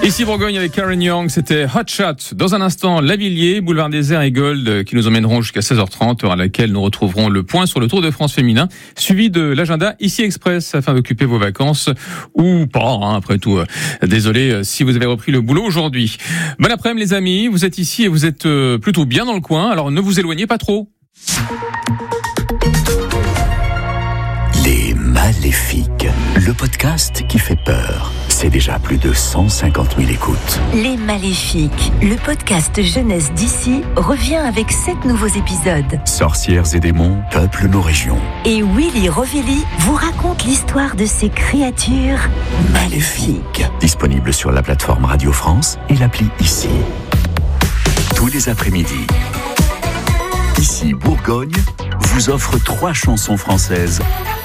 Ici Bourgogne avec Karen Young, c'était Hot Shot. Dans un instant, Lavilliers, Boulevard des Airs et Gold qui nous emmèneront jusqu'à 16h30, à laquelle nous retrouverons le point sur le Tour de France féminin, suivi de l'agenda Ici Express afin d'occuper vos vacances ou pas, après tout. Désolé si vous avez repris le boulot aujourd'hui. Bon après-midi les amis, vous êtes ici et vous êtes plutôt bien dans le coin, alors ne vous éloignez pas trop. Les Maléfiques, le podcast qui fait peur. C'est déjà plus de 150 000 écoutes. Les Maléfiques, le podcast jeunesse d'ici, revient avec 7 nouveaux épisodes. Sorcières et démons peuplent nos régions. Et Willy Rovelli vous raconte l'histoire de ces créatures maléfiques. Disponible sur la plateforme Radio France et l'appli Ici. Tous les après-midi. Ici Bourgogne vous offre 3 chansons françaises